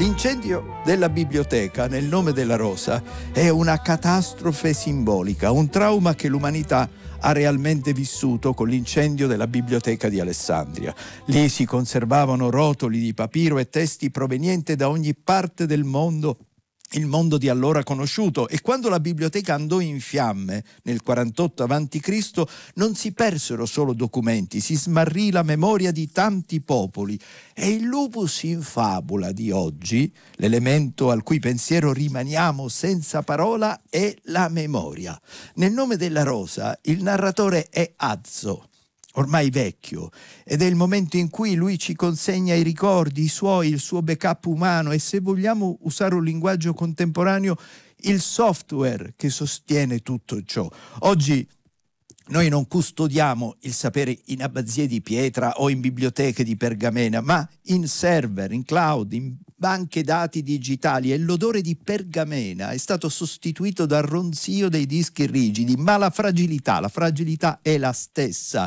L'incendio della biblioteca nel nome della rosa è una catastrofe simbolica, un trauma che l'umanità ha realmente vissuto con l'incendio della biblioteca di Alessandria. Lì si conservavano rotoli di papiro e testi provenienti da ogni parte del mondo, il mondo di allora conosciuto, e quando la biblioteca andò in fiamme nel 48 a.C. non si persero solo documenti, si smarrì la memoria di tanti popoli, e il lupus in fabula di oggi, l'elemento al cui pensiero rimaniamo senza parola, è la memoria. Nel nome della rosa il narratore è Azzo, ormai vecchio, ed è il momento in cui lui ci consegna i ricordi, i suoi, il suo backup umano e, se vogliamo usare un linguaggio contemporaneo, il software che sostiene tutto ciò. Oggi noi non custodiamo il sapere in abbazie di pietra o in biblioteche di pergamena, ma in server, in cloud, in banche dati digitali, e l'odore di pergamena è stato sostituito dal ronzio dei dischi rigidi, ma la fragilità è la stessa,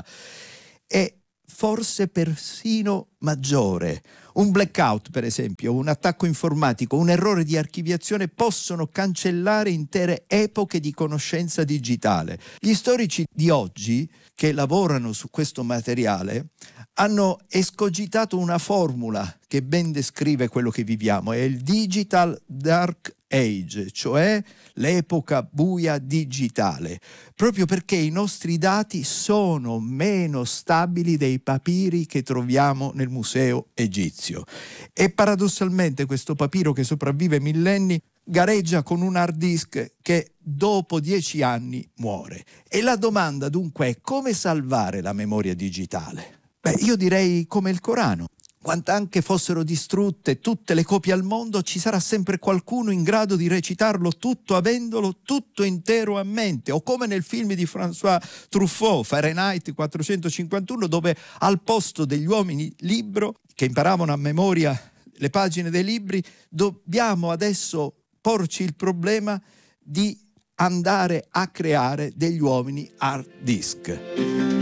e forse persino maggiore. Un blackout, per esempio, un attacco informatico, un errore di archiviazione possono cancellare intere epoche di conoscenza digitale. Gli storici di oggi che lavorano su questo materiale hanno escogitato una formula che ben descrive quello che viviamo, è il Digital Dark Age, cioè l'epoca buia digitale, proprio perché i nostri dati sono meno stabili dei papiri che troviamo nel museo egizio. E paradossalmente questo papiro, che sopravvive millenni, gareggia con un hard disk che dopo 10 anni muore. E la domanda dunque è: come salvare la memoria digitale? Io direi come il Corano. Quant'anche fossero distrutte tutte le copie al mondo, ci sarà sempre qualcuno in grado di recitarlo tutto, avendolo tutto intero a mente. O come nel film di François Truffaut, Fahrenheit 451, dove al posto degli uomini libro che imparavano a memoria le pagine dei libri, dobbiamo adesso porci il problema di andare a creare degli uomini hard disk.